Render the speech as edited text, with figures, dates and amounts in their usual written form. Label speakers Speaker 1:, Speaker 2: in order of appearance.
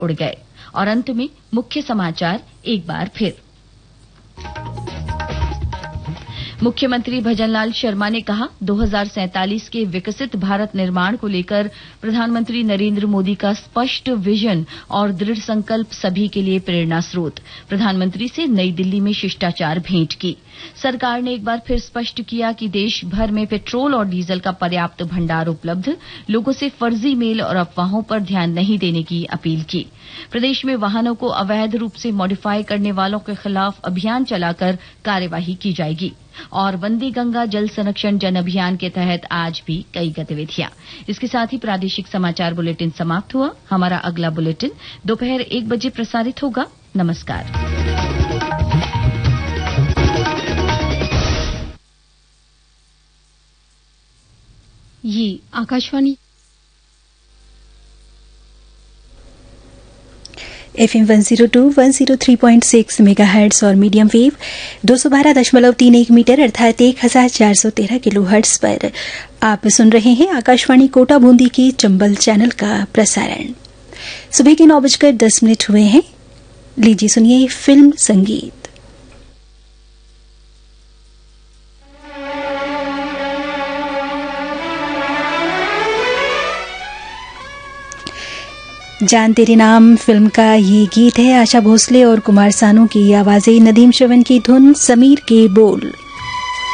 Speaker 1: उड़ गए। और अंत में मुख्य समाचार एक बार फिर। मुख्यमंत्री भजनलाल शर्मा ने कहा, 2047 के विकसित भारत निर्माण को लेकर प्रधानमंत्री नरेंद्र मोदी का स्पष्ट विजन और दृढ़ संकल्प सभी के लिए प्रेरणा स्रोत। प्रधानमंत्री से नई दिल्ली में शिष्टाचार भेंट की। सरकार ने एक बार फिर स्पष्ट किया कि देश भर में पेट्रोल और डीजल का पर्याप्त भंडार उपलब्ध। लोगों से फर्जी मेल और अफवाहों पर ध्यान नहीं देने की अपील की। प्रदेश में वाहनों को अवैध रूप से मॉडिफाई करने वालों के खिलाफ अभियान चलाकर कार्यवाही की जाएगी। और वंदे गंगा जल संरक्षण जन अभियान के तहत आज भी कई गतिविधियां। इसके साथ ही प्रादेशिक समाचार बुलेटिन समाप्त हुआ। हमारा अगला बुलेटिन दोपहर 1 बजे प्रसारित होगा। नमस्कार।
Speaker 2: ये आकाशवाणी FM 102 103.6 मेगाहर्ट्ज और मीडियम वेव 212.31 मीटर अर्थात 1413 किलोहर्ट्ज पर आप सुन रहे हैं आकाशवाणी कोटा बूंदी के चंबल चैनल का प्रसारण। सुबह के 9:10 हुए हैं। लीजिए सुनिए फिल्म संगीत। जान तेरे नाम फिल्म का ये गीत है। आशा भोसले और कुमार सानू की आवाजें, नदीम श्रवण की धुन, समीर के बोल।